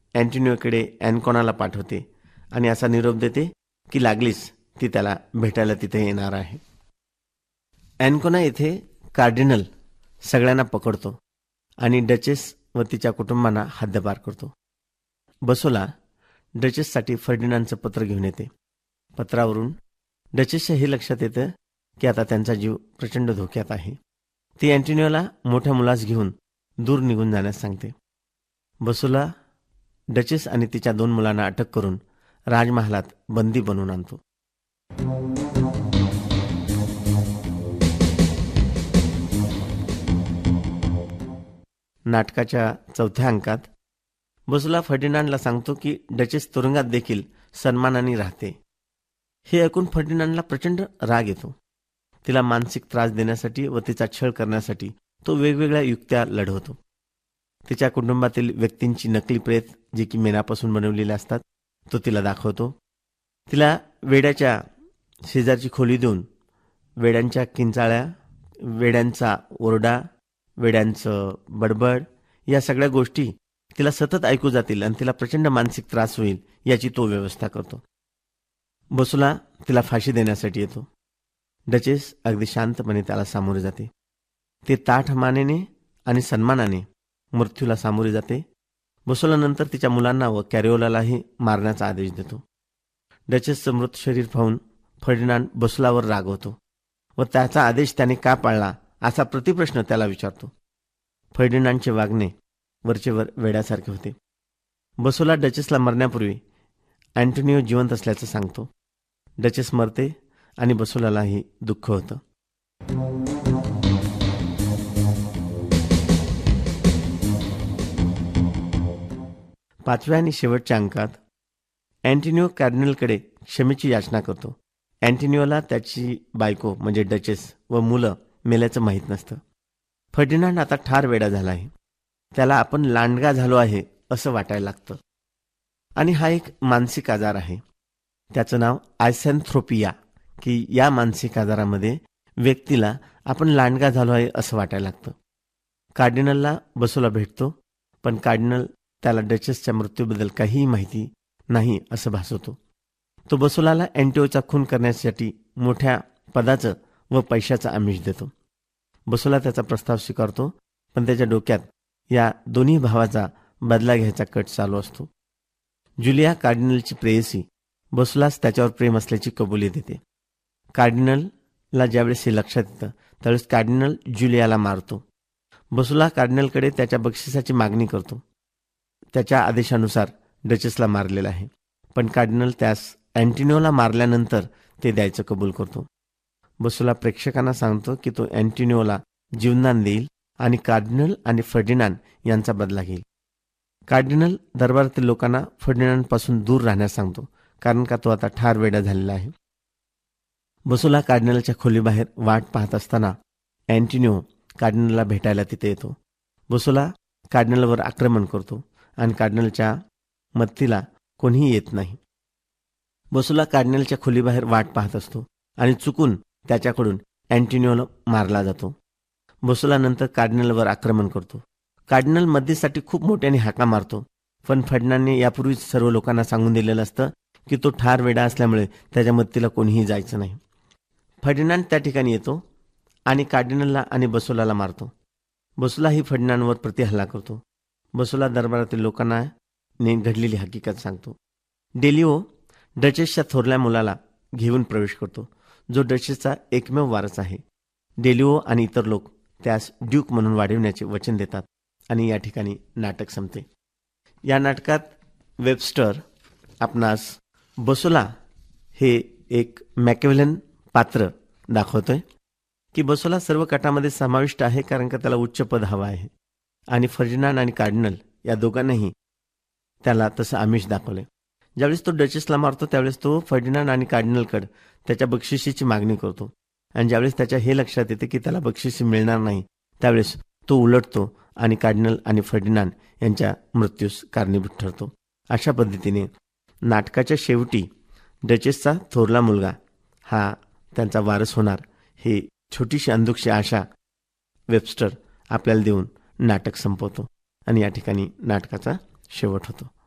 अँटोनियोकडे अँकोनाला पाठवते आणि असा निरोप देते की लागलीच ती त्याला भेटायला तिथे येणार आहे. अँकोना येथे कार्डिनल सगळ्यांना पकडतो आणि डचेस व तिच्या कुटुंबांना हद्दपार करतो. बसोला डचेससाठी फर्डिनांडचं पत्र घेऊन येते. पत्रावरून डचेसच्या हे लक्षात येतं की आता त्यांचा जीव प्रचंड धोक्यात आहे. ती अँटोनियोला मोठ्या मुलास घेऊन दूर निघून जाण्यास सांगते. बसोला डचेस आणि तिच्या 2 मुलांना अटक करून राजमहालात बंदी बनवून आणतो. नाटकाच्या 4थ्या अंकात बसोला फर्डिनांडला सांगतो की डचेस तुरुंगात देखील सन्मानाने राहते. हे ऐकून फर्डिनांडला प्रचंड राग येतो. तिला मानसिक त्रास देण्यासाठी व तिचा छळ करण्यासाठी तो वेगवेगळ्या युक्त्या लढवतो. तिच्या कुटुंबातील व्यक्तींची नकली प्रेत जे की मेणापासून बनवलेले असतात तो तिला दाखवतो. तिला वेड्याच्या शेजारची खोली देऊन वेड्यांच्या किंचाळ्या, वेड्यांचा ओरडा, वेड्यांचं बडबड या सगळ्या गोष्टी तिला सतत ऐकू जातील आणि तिला प्रचंड मानसिक त्रास होईल याची तो व्यवस्था करतो. बसोला तिला फाशी देण्यासाठी येतो. डचेस अगदी शांतपणे त्याला सामोरे जाते. ते ताठ मानेने आणि सन्मानाने मृत्यूला सामोरे जाते. बसोला नंतर तिच्या मुलांना व कॅरिओलालाही मारण्याचा आदेश देतो. डचेसचं मृत शरीर पाहून फर्डिनांड बसोलावर रागवतो व त्याचा आदेश त्याने का पाळला असा प्रतिप्रश्न त्याला विचारतो. फर्डिनांडचे वागणे वरचेवर वेड्यासारखे होते. बसोला डचेसला मरण्यापूर्वी अँटोनियो जिवंत असल्याचं सांगतो. डचेस मरते आणि बसोलालाही दुःख होतं. पाचव्या आणि शेवटच्या अंकात अँटोनियो कार्डिनलकडे क्षमेची याचना करतो. अँटोनियोला त्याची बायको म्हणजे डचेस व मुलं मेल्याचं माहीत नसतं. फर्डिनांड आता ठार वेडा झाला आहे. त्याला आपण लांडगा झालो आहे असं वाटायला लागतं. आणि हा एक मानसिक आजार आहे. त्याचं नाव आयसॅन्थ्रोपिया, की या मानसिक आजारामध्ये व्यक्तीला आपण लांडगा झालो आहे असं वाटायला लागतं. कार्डिनलला बसोला भेटतो, पण कार्डिनल त्याला डचेसच्या मृत्यूबद्दल काहीही माहिती नाही असं भासवतो. तो बसोलाला अँटोनियोचा खून करण्यासाठी मोठ्या पदाचं व पैशाचं आमिष देतो. बसोला त्याचा प्रस्ताव स्वीकारतो, पण त्याच्या डोक्यात या दोन्ही भावाचा बदला घ्यायचा कट चालू असतो. जुलिया कार्डिनलची प्रेयसी बसोलास त्याच्यावर प्रेम असल्याची कबुली देते. कार्डिनलला ज्यावेळेस हे लक्षात येतं त्यावेळेस कार्डिनल जुलियाला मारतो. बसोला कार्डिनलकडे त्याच्या बक्षिसाची मागणी करतो. त्याच्या आदेशानुसार डचेसला मारलेला आहे, पण कार्डिनल त्यास अँटोनियोला मारल्यानंतर ते द्यायचं कबूल करतो. बसोला प्रेक्षकांना सांगतो की तो अँटोनियोला जीवनदान देईल आणि कार्डिनल आणि फर्डिनांड यांचा बदला घेईल. कार्डिनल दरबारातील लोकांना फर्डिनांडपासून दूर राहण्यास सांगतो, कारण का तो आता ठार वेडा झालेला आहे. बसोला कार्डिनलच्या खोलीबाहेर वाट पाहत असताना अँटोनियो कार्डिनलला भेटायला तिथे येतो. बसोला कार्डिनलवर आक्रमण करतो आणि कार्डिनलच्या मदतीला कोणीही येत नाही. बसोला कार्डिनलच्या खोलीबाहेर वाट पाहत असतो आणि चुकून त्याच्याकडून अँटोनियोला मारला जातो. बसोला नंतर कार्डिनलवर आक्रमण करतो. कार्डिनल मदतीसाठी खूप मोठ्याने हाका मारतो, पण फर्डिनांडने यापूर्वीच सर्व लोकांना सांगून दिलेलं असतं की तो ठार वेडा असल्यामुळे त्याच्या मदतीला कोणीही जायचं नाही. फर्डिनांड त्या ठिकाणी येतो आणि कार्डिनलला आणि बसोलाला मारतो. बसोलाही फर्डिनांडवर प्रतिहल्ला करतो. बसोला दरबारातील लोकांना घडलेली हकीकत सांगतो. डेलिओ डचेसच्या थोरल्या मुलाला घेऊन प्रवेश करतो, जो डचेसचा एकमेव वारस आहे. डेलिओ आणि इतर लोक त्यास ड्यूक म्हणून वाढविण्याचे वचन देतात आणि या ठिकाणी नाटक संपते. या नाटकात वेबस्टर आपणास बसोला हे एक मॅकियावेलियन पात्र दाखवतोय की बसोला सर्व कटामध्ये समाविष्ट आहे, कारण का त्याला उच्च पद हवं आहे. आणि फर्डिनांड आणि कार्डिनल या दोघांनाही त्याला तसं आमिष दाखवले. ज्यावेळेस तो डचेसला मारतो त्यावेळेस तो फर्डिनांड आणि कार्डिनलकडे त्याच्या बक्षिशीची मागणी करतो, आणि ज्यावेळेस त्याच्या हे लक्षात येते की त्याला बक्षिसी मिळणार नाही त्यावेळेस तो उलटतो आणि कार्डिनल आणि फर्डिनांड यांच्या मृत्यूस कारणीभूत ठरतो. अशा पद्धतीने नाटकाच्या शेवटी डचेसचा थोरला मुलगा हा त्यांचा वारस होणार, ही छोटीशी अंधुकशी आशा वेबस्टर आपल्याला देऊन नाटक संपवतो आणि या ठिकाणी नाटकाचा शेवट होतो.